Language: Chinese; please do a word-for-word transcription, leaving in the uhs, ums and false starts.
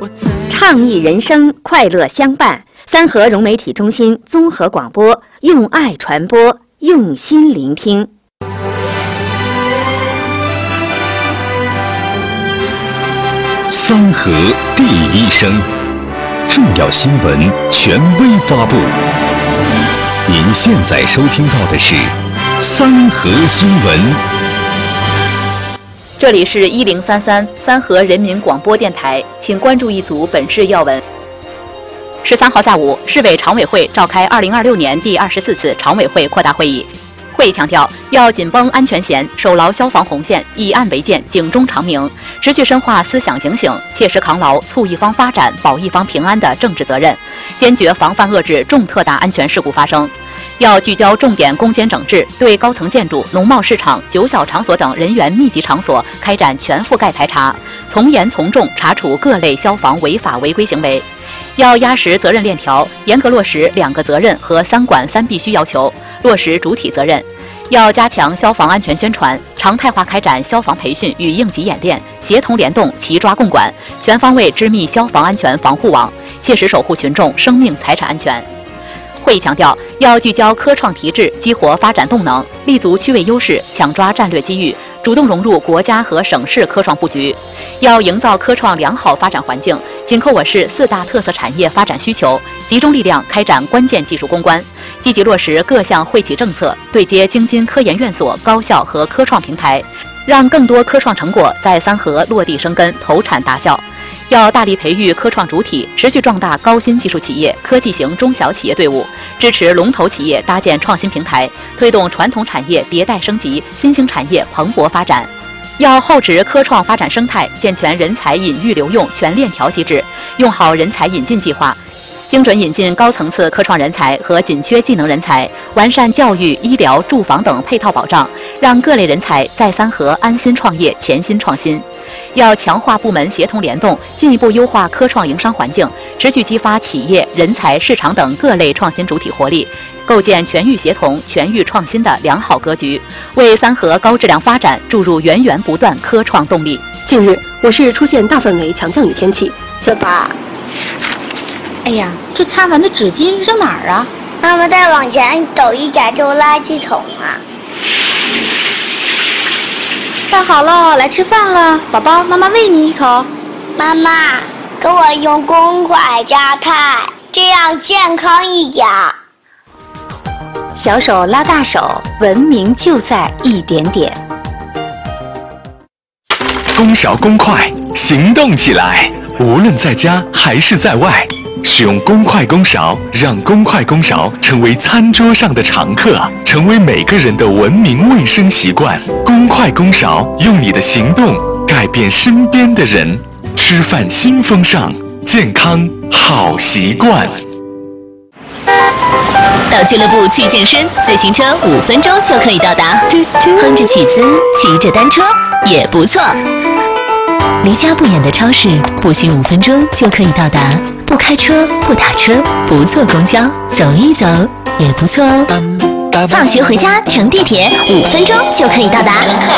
倡议人生，快乐相伴。三河融媒体中心综合广播，用爱传播，用心聆听。 三河第一声，重要新闻权威发布。您现在收听到的是三河新闻。 这里是一零三三三河人民广播电台，请关注一组本市要闻。十三号下午，市委常委会召开二零二六年第二十四次常委会扩大会议。会议强调，要紧绷安全弦，守牢消防红线，以案为鉴，警钟长鸣，持续深化思想警醒，切实扛牢促一方发展、保一方平安的政治责任，坚决防范遏制重特大安全事故发生。要聚焦重点攻坚整治，对高层建筑、农贸市场、酒小场所等人员密集场所开展全覆盖排查，从严从重查处各类消防违法违规行为。要压实责任链条，严格落实两个责任和三管三必须要求，落实主体责任。要加强消防安全宣传，常态化开展消防培训与应急演练，协同联动，齐抓共管，全方位织密消防安全防护网，切实守护群众生命财产安全。会议强调，要聚焦科创提质，激活发展动能，立足区位优势，抢抓战略机遇，主动融入国家和省市科创布局。要营造科创良好发展环境，紧扣我市四大特色产业发展需求，集中力量开展关键技术攻关，积极落实各项惠企政策，对接京津科研院所、高校和科创平台，让更多科创成果在三河落地生根、投产达效。要大力培育科创主体，持续壮大高新技术企业、科技型中小企业队伍，支持龙头企业搭建创新平台，推动传统产业迭代升级、新兴产业蓬勃发展。要厚植科创发展生态，健全人才引育留用全链条机制，用好人才引进计划，精准引进高层次科创人才和紧缺技能人才，完善教育、医疗、住房等配套保障，让各类人才在三河安心创业、潜心创新。要强化部门协同联动，进一步优化科创营商环境，持续激发企业、人才、市场等各类创新主体活力，构建全域协同、全域创新的良好格局，为三河高质量发展注入源源不断科创动力。 近日，我市出现大范围强降雨天气。 小宝， 哎呀，这擦完的纸巾扔哪儿啊？ 妈妈再往前走一点就垃圾桶啊。 饭好了，来吃饭了，宝宝，妈妈喂你一口。 妈妈，给我用公筷夹菜，这样健康一点。 小手拉大手，文明就在一点点。 公勺公筷，行动起来！无论在家还是在外，使用公筷公勺，让公筷公勺成为餐桌上的常客，成为每个人的文明卫生习惯。公筷公勺，用你的行动改变身边的人。吃饭新风尚，健康好习惯。 到俱乐部去健身，自行车五分钟就可以到达，哼着曲子，骑着单车也不错。离家不远的超市，步行五分钟就可以到达。不开车，不打车，不坐公交，走一走也不错哦。放学回家乘地铁，五分钟就可以到达。